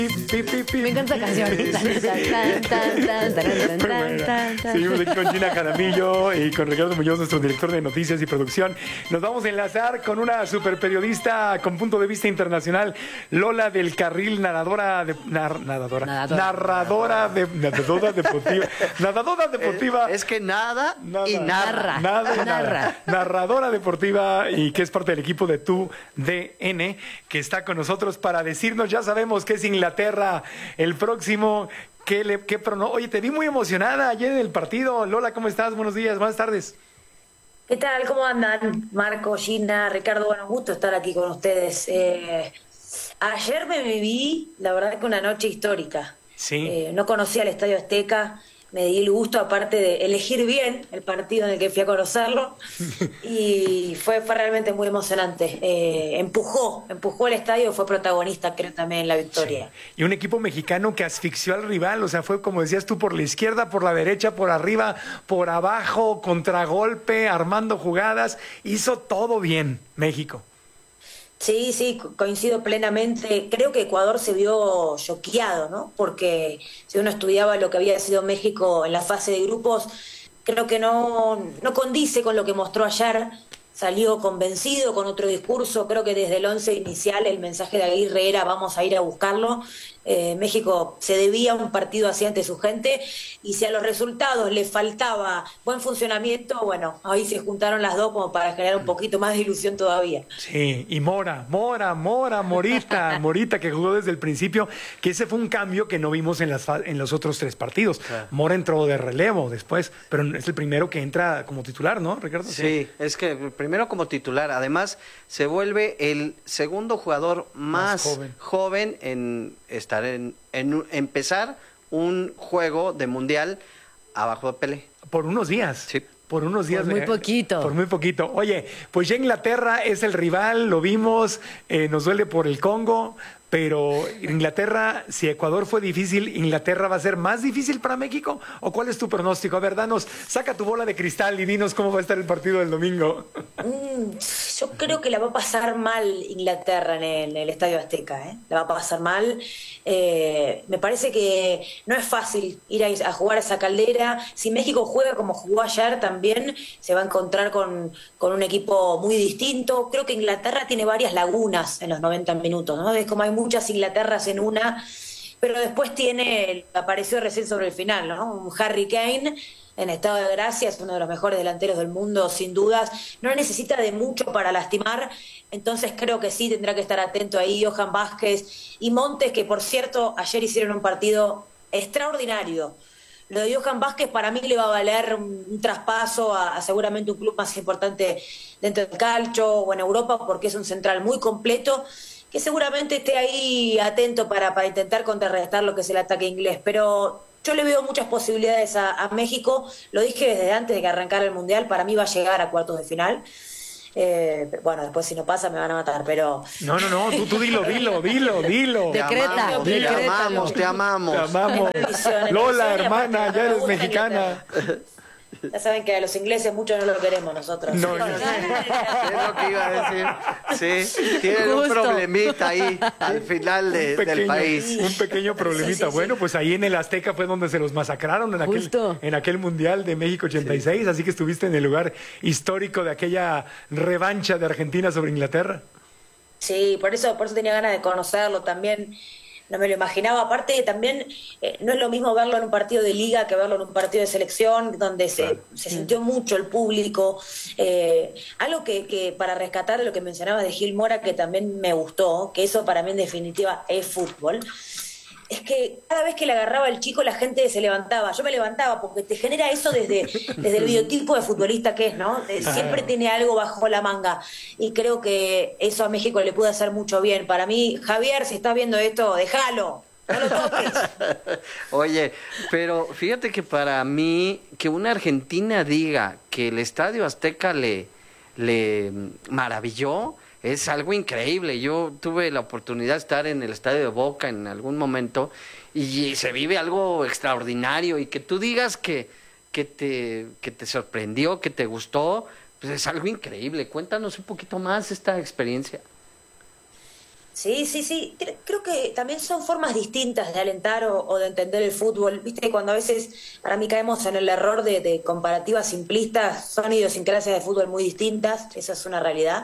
Me encanta esa canción. Seguimos aquí con Gina Jaramillo y con Ricardo Muñoz, nuestro director de noticias y producción. Nos vamos a enlazar con una super periodista con punto de vista internacional, Lola del Carril, narradora deportiva. Es que nada y narra. Narradora deportiva y que es parte del equipo de Tu DN, que está con nosotros para decirnos, ya sabemos que es Inglaterra el próximo. Oye, te vi muy emocionada ayer en el partido. Lola, ¿cómo estás? Buenos días, buenas tardes. ¿Qué tal? ¿Cómo andan? Marco, Gina, Ricardo, bueno, gusto estar aquí con ustedes. Ayer me viví, la verdad, que una noche histórica. Sí. No conocía el Estadio Azteca, me di el gusto, aparte de elegir bien el partido en el que fui a conocerlo, y fue realmente muy emocionante. Empujó el estadio, fue protagonista, creo, también en la victoria. Sí. Y un equipo mexicano que asfixió al rival, o sea, fue como decías tú, por la izquierda, por la derecha, por arriba, por abajo, contragolpe, armando jugadas, hizo todo bien México. Sí, coincido plenamente. Creo que Ecuador se vio choqueado, ¿no? Porque si uno estudiaba lo que había sido México en la fase de grupos, creo que no condice con lo que mostró ayer. Salió convencido con otro discurso. Creo que desde el 11 inicial el mensaje de Aguirre era vamos a ir a buscarlo. México se debía un partido así ante su gente, y si a los resultados le faltaba buen funcionamiento, bueno, ahí se juntaron las dos como para generar un poquito más de ilusión todavía. Sí, y Morita, que jugó desde el principio, que ese fue un cambio que no vimos en los otros tres partidos. Claro. Mora entró de relevo después, pero es el primero que entra como titular, ¿no, Ricardo? Sí, es que primero como titular, además se vuelve el segundo jugador más joven en estar en empezar un juego de mundial abajo de Pelé. Por unos días. Sí. Por unos días. Por muy poquito. Por muy poquito. Oye, pues ya Inglaterra es el rival, lo vimos, nos duele por el Congo, pero Inglaterra, si Ecuador fue difícil, ¿Inglaterra va a ser más difícil para México? ¿O cuál es tu pronóstico? A ver, saca tu bola de cristal y dinos cómo va a estar el partido del domingo. Yo creo que la va a pasar mal Inglaterra en el Estadio Azteca, ¿eh? La va a pasar mal. Me parece que no es fácil ir a jugar a esa caldera. Si México juega como jugó ayer también, se va a encontrar con un equipo muy distinto. Creo que Inglaterra tiene varias lagunas en los 90 minutos, ¿no? Es como hay muchas Inglaterras en una, pero después apareció recién sobre el final, ¿no? Un Harry Kane en estado de gracia, es uno de los mejores delanteros del mundo, sin dudas, no necesita de mucho para lastimar, entonces creo que sí tendrá que estar atento ahí Johan Vázquez y Montes, que por cierto ayer hicieron un partido extraordinario. Lo de Johan Vázquez para mí le va a valer un traspaso a seguramente un club más importante dentro del calcio o en Europa, porque es un central muy completo, que seguramente esté ahí atento para intentar contrarrestar lo que es el ataque inglés, pero yo le veo muchas posibilidades a México, lo dije desde antes de que arrancara el Mundial, para mí va a llegar a cuartos de final. Bueno, después si no pasa me van a matar, pero... No, tú dilo. Decreta. Te amamos. Lola, hermana, ya eres mexicana. Ya saben que a los ingleses mucho no lo queremos nosotros. No. Es lo que iba a decir. Sí, tienen un problemita ahí al final del país. Un pequeño problemita. Sí. Bueno, pues ahí en el Azteca fue donde se los masacraron en aquel Mundial de México 86, sí. Así que estuviste en el lugar histórico de aquella revancha de Argentina sobre Inglaterra. Sí, por eso tenía ganas de conocerlo también. No me lo imaginaba, aparte también no es lo mismo verlo en un partido de liga que verlo en un partido de selección, donde se sintió mucho el público. Algo que para rescatar de lo que mencionabas de Gil Mora, que también me gustó, que eso para mí en definitiva es fútbol, es que cada vez que le agarraba el chico la gente se levantaba. Yo me levantaba porque te genera eso desde el biotipo de futbolista que es, ¿no? Siempre tiene algo bajo la manga. Y creo que eso a México le puede hacer mucho bien. Para mí, Javier, si estás viendo esto, déjalo. No lo toques. Oye, pero fíjate que para mí, que una argentina diga que el Estadio Azteca le maravilló, es algo increíble. Yo tuve la oportunidad de estar en el estadio de Boca en algún momento y se vive algo extraordinario, y que tú digas que te sorprendió, que te gustó, pues es algo increíble. Cuéntanos un poquito más esta experiencia. Sí, sí, sí. Creo que también son formas distintas de alentar o de entender el fútbol. Viste, cuando a veces para mí caemos en el error de comparativas simplistas, son idiosincrasias de fútbol muy distintas, esa es una realidad.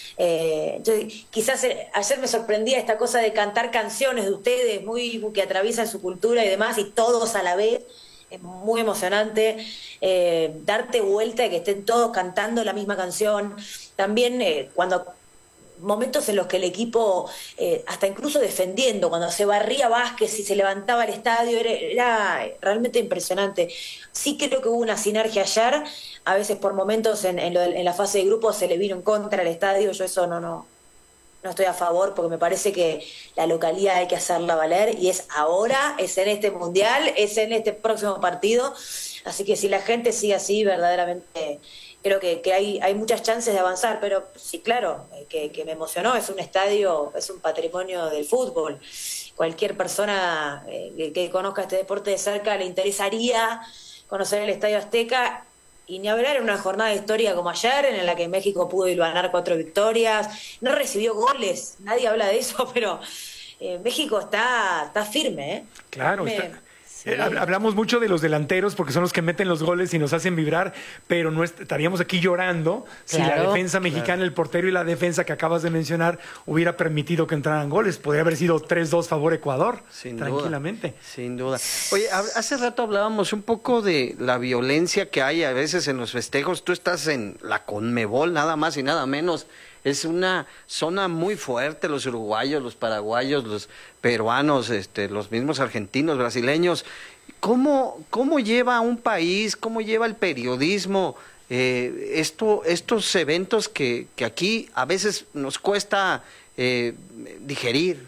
Quizás ayer me sorprendía esta cosa de cantar canciones de ustedes muy que atraviesan su cultura y demás, y todos a la vez. Es muy emocionante darte vuelta y que estén todos cantando la misma canción. También cuando momentos en los que el equipo, hasta incluso defendiendo, cuando se barría Vázquez y se levantaba el estadio, era realmente impresionante. Sí creo que hubo una sinergia ayer, a veces por momentos en la fase de grupo se le vino en contra al estadio, yo eso no estoy a favor, porque me parece que la localidad hay que hacerla valer, y es ahora, es en este mundial, es en este próximo partido, así que si la gente sigue así, verdaderamente creo que hay muchas chances de avanzar, pero sí, claro, que me emocionó, es un estadio, es un patrimonio del fútbol. Cualquier persona que conozca este deporte de cerca le interesaría conocer el Estadio Azteca, y ni hablar en una jornada de historia como ayer, en la que México pudo hilvanar 4 victorias, no recibió goles, nadie habla de eso, pero México está firme, ¿eh? Claro, hablamos mucho de los delanteros porque son los que meten los goles y nos hacen vibrar, pero no estaríamos aquí llorando si la defensa mexicana, el portero y la defensa que acabas de mencionar hubiera permitido que entraran goles. Podría haber sido 3-2 favor Ecuador, tranquilamente. Sin duda. Oye, hace rato hablábamos un poco de la violencia que hay a veces en los festejos. Tú estás en la Conmebol, nada más y nada menos. Es una zona muy fuerte, los uruguayos, los paraguayos, los peruanos, los mismos argentinos, brasileños. ¿Cómo lleva un país, cómo lleva el periodismo estos eventos que aquí a veces nos cuesta digerir?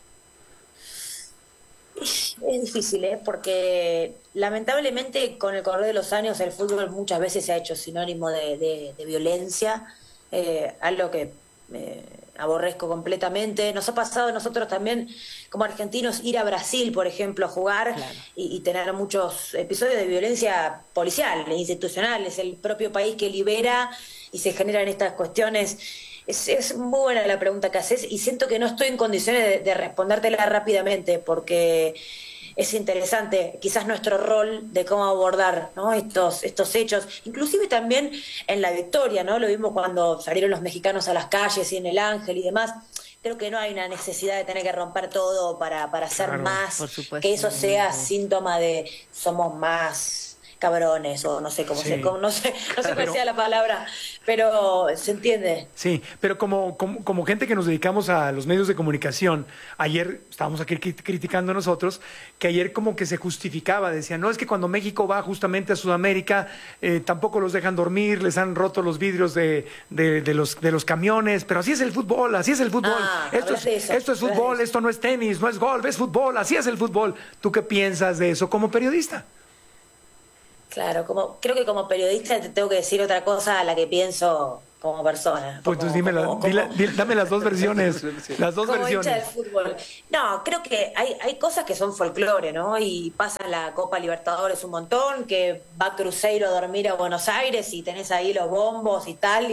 Es difícil, porque lamentablemente con el correr de los años el fútbol muchas veces se ha hecho sinónimo de violencia. Algo que aborrezco completamente. Nos ha pasado a nosotros también como argentinos ir a Brasil, por ejemplo, a jugar, claro, y tener muchos episodios de violencia policial, institucional. Es el propio país que libera y se generan estas cuestiones. Es muy buena la pregunta que haces, y siento que no estoy en condiciones de respondértela rápidamente, porque es interesante quizás nuestro rol de cómo abordar, ¿no?, estos hechos, inclusive también en la victoria, ¿no? Lo vimos cuando salieron los mexicanos a las calles y en el Ángel y demás. Creo que no hay una necesidad de tener que romper todo para hacer más, que eso sea síntoma de somos más cabrones, o no sé cómo no sé cuál sea la palabra, pero se entiende. Sí, pero como gente que nos dedicamos a los medios de comunicación, ayer estábamos aquí criticando nosotros, que ayer como que se justificaba, decían, no, es que cuando México va justamente a Sudamérica, tampoco los dejan dormir, les han roto los vidrios de los camiones, pero así es el fútbol, así es el fútbol. Esto es fútbol, esto no es tenis, no es golf, es fútbol, así es el fútbol. ¿Tú qué piensas de eso como periodista? Claro, creo que como periodista te tengo que decir otra cosa a la que pienso como persona. Pues dame las dos versiones. Las dos como versiones. Hincha del fútbol. No, creo que hay cosas que son folclore, ¿no? Y pasa la Copa Libertadores un montón, que va Cruzeiro a dormir a Buenos Aires y tenés ahí los bombos y tal,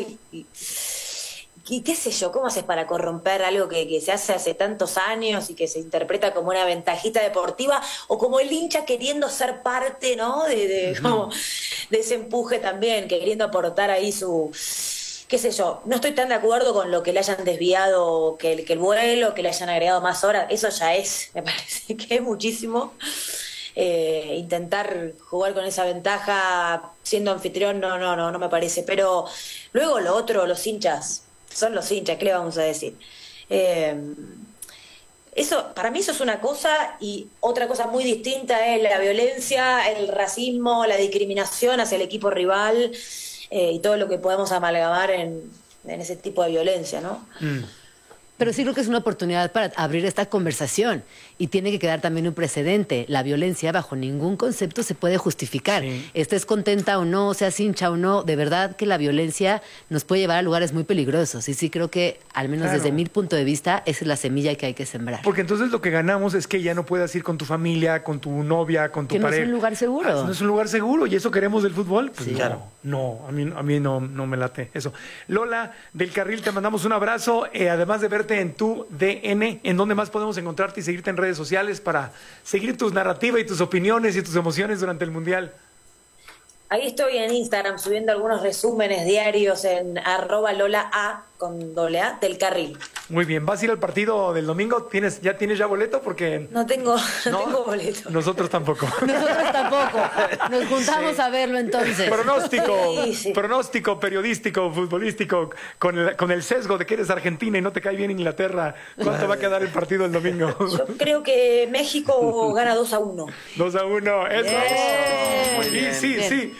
y qué sé yo, ¿cómo haces para corromper algo que se hace tantos años y que se interpreta como una ventajita deportiva, o como el hincha queriendo ser parte, ¿no?, de ese empuje también, queriendo aportar ahí su, qué sé yo? No estoy tan de acuerdo con lo que le hayan desviado, que el vuelo, que le hayan agregado más horas, eso ya me parece que es muchísimo. Intentar jugar con esa ventaja siendo anfitrión no me parece, pero luego lo otro, los hinchas son los hinchas, ¿qué le vamos a decir? Eso, para mí eso es una cosa, y otra cosa muy distinta es la violencia, el racismo, la discriminación hacia el equipo rival, y todo lo que podemos amalgamar en ese tipo de violencia, ¿no? Pero sí creo que es una oportunidad para abrir esta conversación, y tiene que quedar también un precedente. La violencia bajo ningún concepto se puede justificar. Sí. Estés contenta o no, seas hincha o no, de verdad que la violencia nos puede llevar a lugares muy peligrosos. Y sí creo que, al menos desde mi punto de vista, esa es la semilla que hay que sembrar. Porque entonces lo que ganamos es que ya no puedas ir con tu familia, con tu novia, con tu pareja. Que no es un lugar seguro. No es un lugar seguro, y eso queremos del fútbol. Pues sí. Claro. No, a mí no me late eso. Lola del Carril, te mandamos un abrazo. Además de verte Conviértete en tu DN. ¿En dónde más podemos encontrarte y seguirte en redes sociales para seguir tus narrativas y tus opiniones y tus emociones durante el Mundial? Ahí estoy en Instagram subiendo algunos resúmenes diarios en @LolaA con AA del Carril. Muy bien, ¿vas a ir al partido del domingo? ¿Ya tienes boleto? Porque No tengo boleto. nosotros tampoco. Nosotros tampoco. Nos juntamos a verlo entonces. Pronóstico periodístico, futbolístico, con el sesgo de que eres argentina y no te cae bien Inglaterra. ¿Cuánto va a quedar el partido el domingo? Yo creo que México gana 2-1. 2-1, eso. Bien. Sí.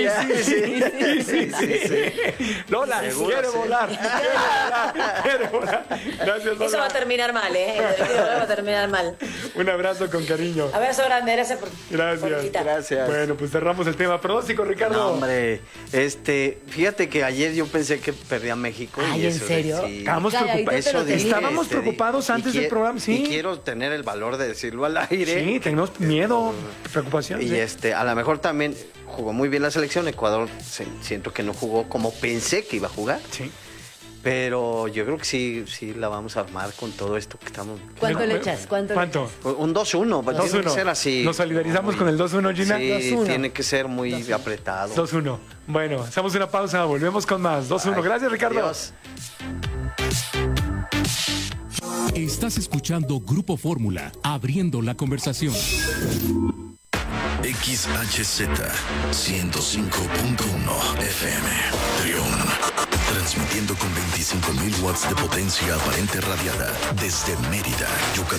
Lola, Seguro, quiere sí. volar. Gracias, Lola. Eso va a terminar mal, ¿eh? Va a terminar mal. Un abrazo con cariño. Abrazo grande, gracias por invitar. Gracias. Bueno, pues cerramos el tema. Pronóstico, Ricardo. No, hombre, fíjate que ayer yo pensé que perdía México. Ay, y ¿en eso serio? sí. Estábamos Calladito preocupados. te lo tenía. Estábamos preocupados antes del programa, sí. Y quiero tener el valor de decirlo al aire. Sí, tenemos miedo, preocupación. Y sí. a lo mejor también jugó muy bien la selección. Ecuador siento que no jugó como pensé que iba a jugar. Sí. Pero yo creo que sí la vamos a armar con todo esto que estamos. ¿Cuánto le echas? ¿Cuánto? Un 2-1, pues, tiene que ser así. Nos solidarizamos con el 2-1, Gina. Sí, 2-1. tiene que ser muy apretado. 2-1. Bueno, hacemos una pausa, volvemos con más. 2-1. Gracias, Ricardo. Adiós. Estás escuchando Grupo Fórmula, abriendo la conversación. XHZ 105.1 FM Trión. Transmitiendo con 25.000 watts de potencia aparente radiada desde Mérida, Yucatán.